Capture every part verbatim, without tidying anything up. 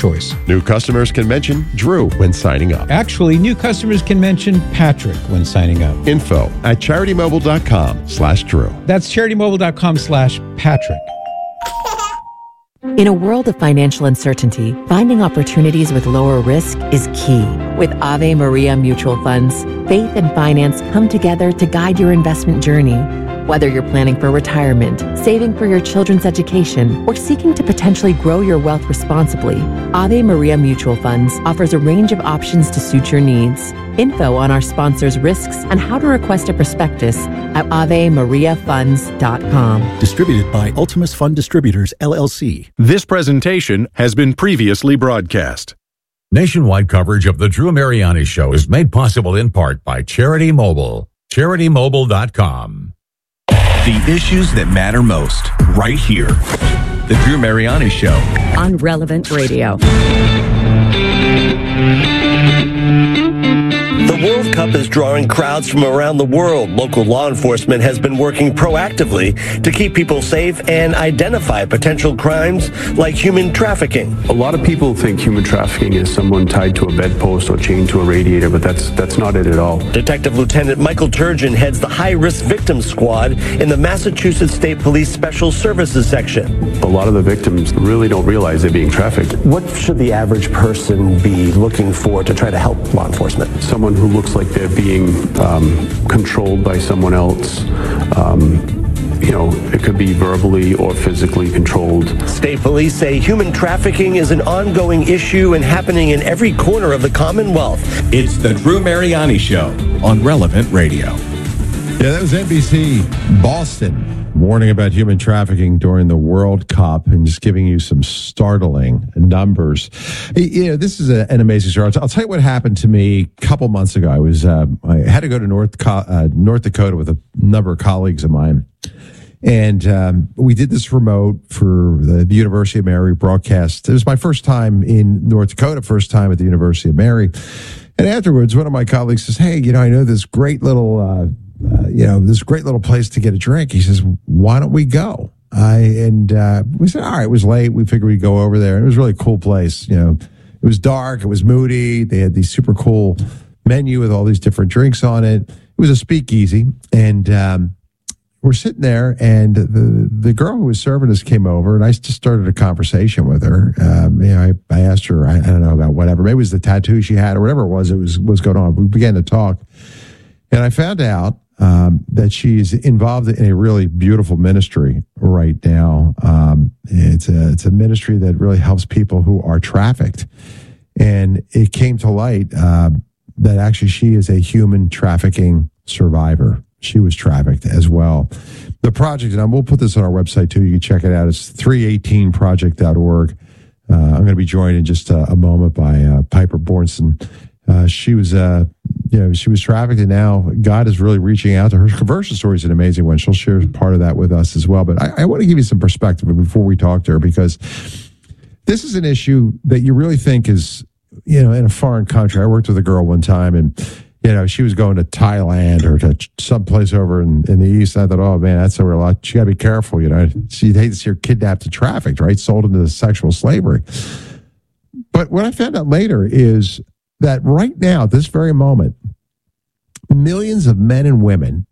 choice. New customers can mention Drew when signing up. Actually, new customers can mention Patrick when signing up. Info at CharityMobile.com slash Drew. That's CharityMobile.com slash Patrick. In a world of financial uncertainty, finding opportunities with lower risk is key. With Ave Maria Mutual Funds, faith and finance come together to guide your investment journey. Whether you're planning for retirement, saving for your children's education, or seeking to potentially grow your wealth responsibly, Ave Maria Mutual Funds offers a range of options to suit your needs. Info on our sponsors' risks and how to request a prospectus at ave maria funds dot com. Distributed by Ultimus Fund Distributors, L L C. This presentation has been previously broadcast. Nationwide coverage of the Drew Mariani Show is made possible in part by Charity Mobile. charity mobile dot com. The issues that matter most, right here. The Drew Mariani Show. On Relevant Radio. The World Cup is drawing crowds from around the world. Local law enforcement has been working proactively to keep people safe and identify potential crimes like human trafficking. A lot of people think human trafficking is someone tied to a bedpost or chained to a radiator, but that's that's not it at all. Detective Lieutenant Michael Turgeon heads the high-risk victims squad in the Massachusetts State Police Special Services section. A lot of the victims really don't realize they're being trafficked. What should the average person be looking for to try to help law enforcement? Someone who looks like they're being um, controlled by someone else. Um, you know, it could be verbally or physically controlled. State police say human trafficking is an ongoing issue and happening in every corner of the Commonwealth. It's the Drew Mariani Show on Relevant Radio. Yeah, that was N B C Boston warning about human trafficking during the World Cup and just giving you some startling numbers. You know, this is a, an amazing story. I'll, I'll tell you what happened to me a couple months ago. I was uh, I had to go to North Co- uh, North Dakota with a number of colleagues of mine. And um, we did this remote for the University of Mary broadcast. It was my first time in North Dakota, first time at the University of Mary. And afterwards, one of my colleagues says, hey, you know, I know this great little, uh, uh, you know, this great little place to get a drink. He says, why don't we go? I And uh, we said, all right, it was late. We figured we'd go over there. And it was a really cool place. You know, it was dark. It was moody. They had these super cool menu with all these different drinks on it. It was a speakeasy. And, um, we're sitting there, and the the girl who was serving us came over, and I just started a conversation with her. Um, you know, I, I asked her, I, I don't know about whatever, maybe it was the tattoo she had or whatever it was. It was was going on. We began to talk, and I found out um, that she's involved in a really beautiful ministry right now. Um, it's a it's a ministry that really helps people who are trafficked, and it came to light uh, that actually she is a human trafficking survivor. She was trafficked as well. The project, and we'll put this on our website too. You can check it out. It's three eighteen project dot org. Uh, I'm going to be joined in just a, a moment by uh, Piper Bornson. Uh, she was, uh, you know, she was trafficked, and now God is really reaching out to her. Her conversion story is an amazing one. She'll share part of that with us as well. But I, I want to give you some perspective before we talk to her, because this is an issue that you really think is, you know, in a foreign country. I worked with a girl one time, and you know, she was going to Thailand or to someplace over in, in the East. I thought, oh, man, that's over a lot. She got to be careful, you know. She'd hate to see her kidnapped and trafficked, right? Sold into sexual slavery. But what I found out later is that right now, at this very moment, millions of men and women,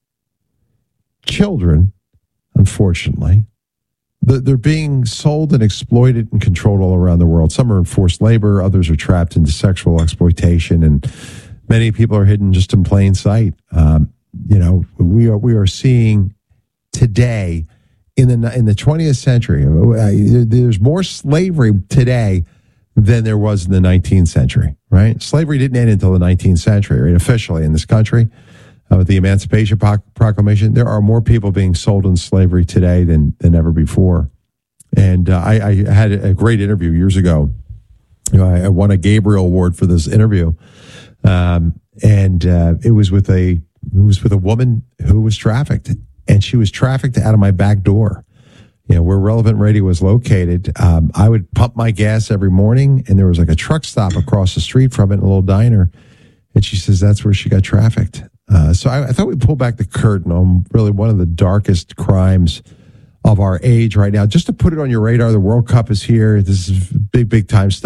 children, unfortunately, they're being sold and exploited and controlled all around the world. Some are in forced labor. Others are trapped into sexual exploitation, and many people are hidden just in plain sight. Um, you know, we are we are seeing today in the in the twentieth century. Uh, there's more slavery today than there was in the nineteenth century. Right? Slavery didn't end until the nineteenth century, right? Officially in this country, uh, with the Emancipation Proclamation, there are more people being sold in slavery today than than ever before. And uh, I, I had a great interview years ago. You know, I, I won a Gabriel Award for this interview. Um, and, uh, it was with a, it was with a woman who was trafficked, and she was trafficked out of my back door. You know, where Relevant Radio was located. Um, I would pump my gas every morning, and there was like a truck stop across the street from it, a little diner. And she says that's where she got trafficked. Uh, so I, I thought we'd pull back the curtain on really one of the darkest crimes of our age right now. Just to put it on your radar, the World Cup is here. This is big, big time stuff.